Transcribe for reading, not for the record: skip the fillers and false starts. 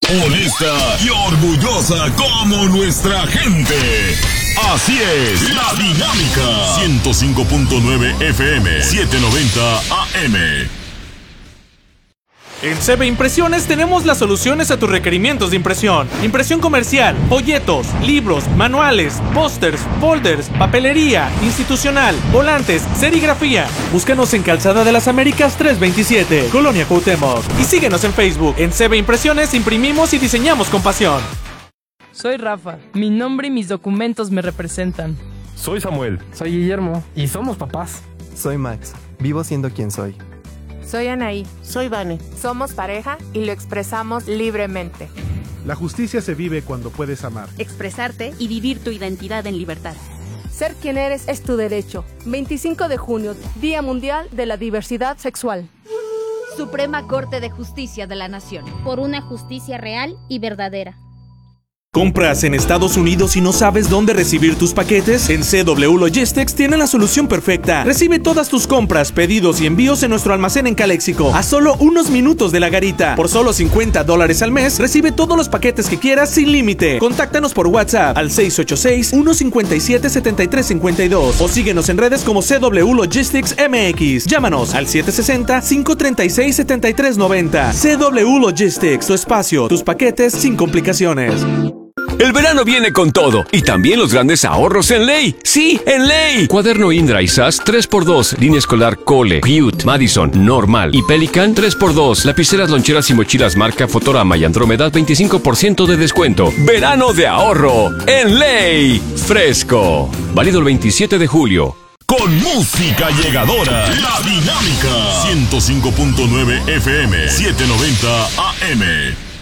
Honesta y orgullosa como nuestra gente. Así es, La Dinámica. 105.9 FM, 790 AM. En CB Impresiones tenemos las soluciones a tus requerimientos de impresión. Impresión comercial, folletos, libros, manuales, pósters, folders, papelería, institucional, volantes, serigrafía. Búscanos en Calzada de las Américas 327, Colonia Cuauhtémoc. Y síguenos en Facebook. En CB Impresiones imprimimos y diseñamos con pasión. Soy Rafa. Mi nombre y mis documentos me representan. Soy Samuel. Soy Guillermo. Y somos papás. Soy Max. Vivo siendo quien soy. Soy Anaí. Soy Vane. Somos pareja y lo expresamos libremente. La justicia se vive cuando puedes amar, expresarte y vivir tu identidad en libertad. Ser quien eres es tu derecho. 25 de junio, Día Mundial de la Diversidad Sexual. Suprema Corte de Justicia de la Nación. Por una justicia real y verdadera. ¿Compras en Estados Unidos y no sabes dónde recibir tus paquetes? En CW Logistics tienen la solución perfecta. Recibe todas tus compras, pedidos y envíos en nuestro almacén en Caléxico a solo unos minutos de la garita. Por solo $50 al mes, recibe todos los paquetes que quieras sin límite. Contáctanos por WhatsApp al 686-157-7352 o síguenos en redes como CW Logistics MX. Llámanos al 760-536-7390. CW Logistics, tu espacio, tus paquetes sin complicaciones. El verano viene con todo y también los grandes ahorros en Ley. ¡Sí, en Ley! Cuaderno Indra y SAS 3x2. Línea escolar Cole, Cute, Madison, Normal y Pelican 3x2. Lapiceras, loncheras y mochilas marca Fotorama y Andrómeda 25% de descuento. Verano de ahorro en Ley. Fresco. Válido el 27 de julio. Con música llegadora, La Dinámica. 105.9 FM, 790 AM.